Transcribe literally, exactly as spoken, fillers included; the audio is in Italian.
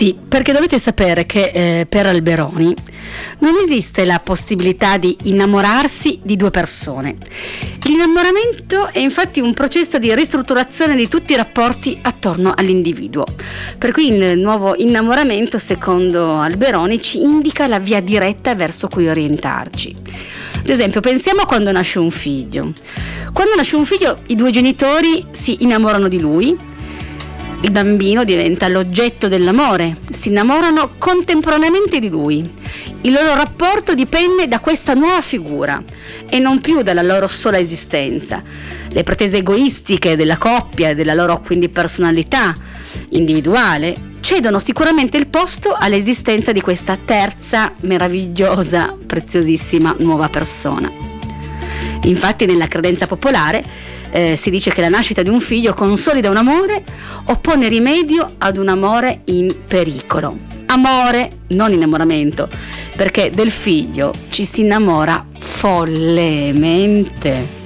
Sì, perché dovete sapere che eh, per Alberoni non esiste la possibilità di innamorarsi di due persone. L'innamoramento è infatti un processo di ristrutturazione di tutti i rapporti attorno all'individuo. Per cui il nuovo innamoramento, secondo Alberoni, ci indica la via diretta verso cui orientarci. Ad esempio, pensiamo a quando nasce un figlio. Quando nasce un figlio, i due genitori si innamorano di lui. Il bambino diventa l'oggetto dell'amore, si innamorano contemporaneamente di lui. Il loro rapporto dipende da questa nuova figura e non più dalla loro sola esistenza. Le pretese egoistiche della coppia e della loro quindi personalità individuale cedono sicuramente il posto all'esistenza di questa terza, meravigliosa, preziosissima nuova persona. Infatti, nella credenza popolare Eh, si dice che la nascita di un figlio consolida un amore o pone rimedio ad un amore in pericolo. Amore, non innamoramento, perché del figlio ci si innamora follemente.